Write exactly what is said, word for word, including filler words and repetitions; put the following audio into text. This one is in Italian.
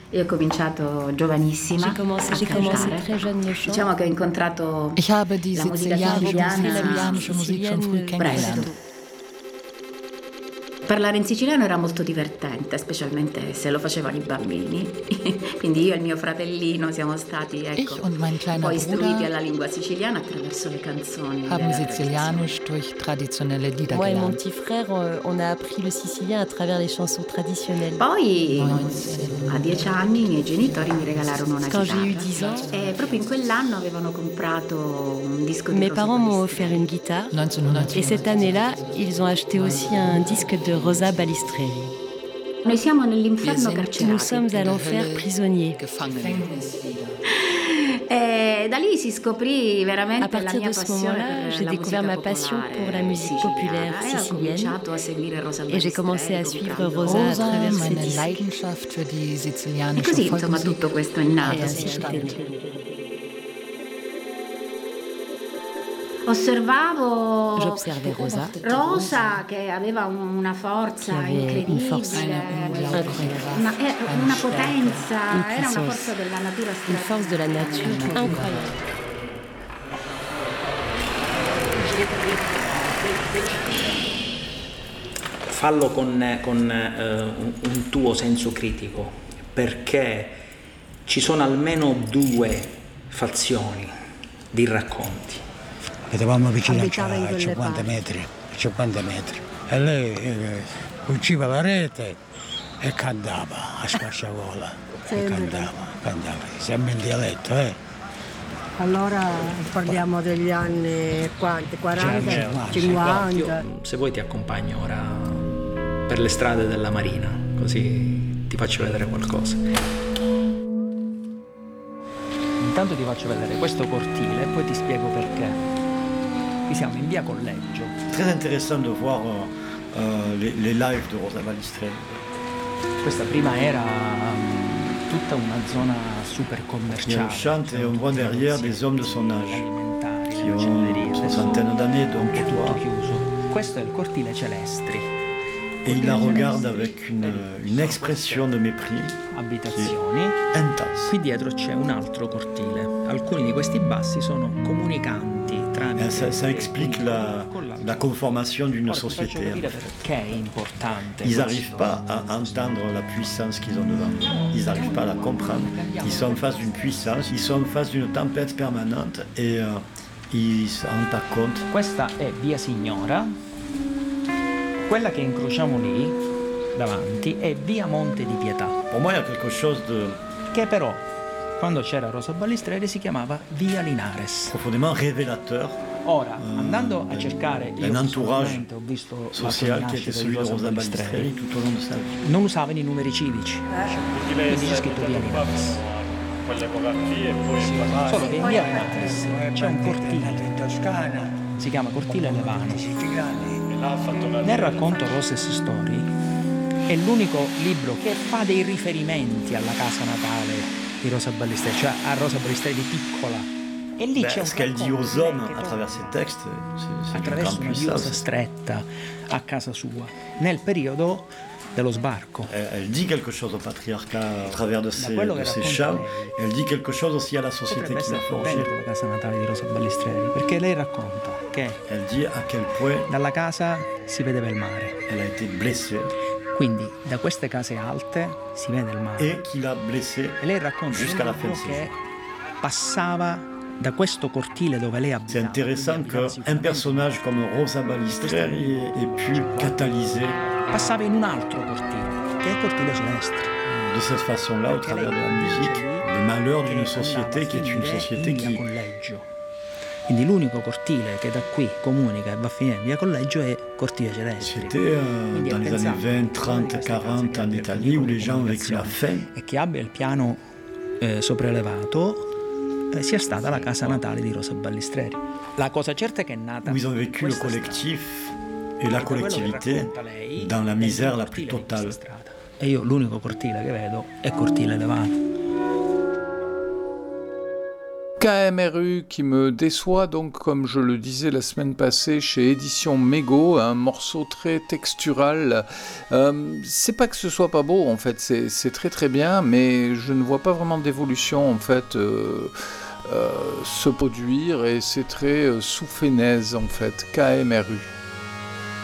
Io ho cominciato giovanissima J'ai commencé, a j'ai commencé cantare. très jeune le chant. Diciamo che ho incontrato Ich habe die la musica sizilianische, siciliana sizilianische Musik schon früh Presto. kennengelernt. Parlare in siciliano era molto divertente, specialmente se lo facevano i bambini. Quindi io e il mio fratellino siamo stati, ecco, Ich und mein kleiner poi istruiti Bruder alla lingua siciliana attraverso le canzoni. haben della Sizilianisch durch traditionelle Lieder Moi et mon gelernt. petit frère, euh, on a appris le sicilien à travers les chansons traditionnelles. Poi a dieci anni i miei genitori mi regalarono una Quand j'ai eu chitarra. dix ans, E proprio in quell'anno avevano comprato un disco di mes Rosa parents m'ont Ballesteri. offert une guitare. Et neunzehnhundertneunzig. cette année-là, ils ont acheté aussi un disque de Rosa Balistreri. Noi siamo Wir nell'inferno sind carcerato. Nous sommes à l'enfer prisonniers. Gefangen. E da lì si scoprì veramente À partir la mia de ce passione moment-là, per j'ai la découvert musica ma passion popolare pour la musique siciliana. populaire E ho sicilienne. cominciato a seguire Rosa Et j'ai commencé à Ballesteri, suivre comprando- Rosa à Rosa, travers ses meine disques. Leidenschaft für die E sizilianische così insomma Volksmusik. tutto questo è nato. Et ainsi sì. tout est né. Osservavo J'observais Rosa, Rosa che aveva un- una forza Che aveva incredibile, une force incroyable. una, eh, una potenza, Une era una puissance. forza della natura une force de la nature incroyable. Fallo con, con eh, un, un tuo senso critico, perché ci sono almeno due fazioni di racconti. Abitavamo vicino Abitava in a quelle cinquanta parti. metri, cinquanta metri. E lei eh, cuciva la rete e cantava a squarciagola. E cantava, cantava, sempre in dialetto, eh. Allora parliamo degli anni quanti? quaranta, cinquanta. cinquanta. Io, se vuoi, ti accompagno ora per le strade della Marina, così ti faccio vedere qualcosa. Intanto ti faccio vedere questo cortile e poi ti spiego perché. Qui siamo in via Collegio. Très intéressant de voir euh, les, les lives de Rosa Ballesteri. Questa prima era um, tutta una zona super Il commerciale. chante et on voit derrière des hommes de son âge alimentari, qui ont macellerie, une adesso soixantaine d'années, donc tu tutto vois. chiuso. Questo è il cortile Celestri. Et il la regarde avec une, une expression de mépris Abitazioni. intense. Qui dietro c'è un altro cortile. Alcuni di questi bassi sono comunicanti tramite. Et ça, ça explique la, la conformation d'une Ora ti faccio société. capire perché è importante. Ils questo. n'arrivent pas à entendre la puissance qu'ils ont devant eux. Ils n'arrivent pas à la comprendre. Ils sont en face d'une puissance, ils sont en face d'une tempête permanente et euh, ils ne se rendent pas compte. Questa è via Signora. Quella che incrociamo lì davanti è via Monte di Pietà, Pour moi, il y a quelque chose de che però quando c'era Rosa Ballesteri si chiamava via Linares. profondément révélateur Ora, Ah, andando a un- cercare, io un entourage personalmente ho visto social la qui était nascita celui di de Rosa Rosa Ballesteri, Ballesteri tout au long de sa vie. non usavano i numeri civici, quindi c'è scritto via Linares. Solo che in via Linares c'è un cortile, si chiama Cortile Levano. Nel racconto Roses Story è l'unico libro che fa dei riferimenti alla casa natale di Rosa Ballesteri, cioè a Rosa Ballesteri di piccola. E lì Ben, c'è un ce qu'elle dit racconto aux di lei hommes che à torna travers ses textes, c'est c'est une attraverso grande una diosa puissance. stretta a casa sua, nel periodo dello sbarco. Elle, elle dit quelque chose au patriarcat à travers de ses, quello de che ses racconta chants. lei. Elle dit quelque chose aussi à la société Potrebbe qui l'a essere forgée. dentro la casa natale di Rosa Ballesteri, perché lei racconta che Elle dit à quel point dalla casa si vedeva il mare, elle a été blessée quindi da queste case alte si vede il mare. et qui l'a blessée. E lei racconta Jusqu'à la nel fin libro de ses che passava da questo cortile dove lei abitava. C'est intéressant quindi abitava qu'un sicuramente- personnage comme Rosa Ballesteri ait, ait pu catalyser passava in un altro cortile, che è il cortile Celestri. de cette façon-là, au travers de la musique, les malheurs d'une société qui est une société in via qui, Collegio. Quindi l'unico cortile che da qui comunica e va a finire in via Collegio è Cortile Celestri. c'était euh, dans les années vingt, trente, quarante en Italie où les gens ont vécu la faim. E che abbia il piano eh, sopraelevato eh, sia stata la casa natale di Rosa Ballesteri. La cosa certa è che è nata Où ils ont vécu le questa collectif et la strada. Quello che collectivité racconta lei dans la è il misère la cortile plus di questa totale. strada. E io l'unico cortile che vedo è Cortile Levano. K M R U qui me déçoit donc, comme je le disais la semaine passée, chez Édition Mégo, un morceau très textural. Euh, c'est pas que ce soit pas beau en fait, c'est, c'est très très bien, mais je ne vois pas vraiment d'évolution en fait euh, euh, se produire, et c'est très euh, sous-Fénèse en fait, K M R U.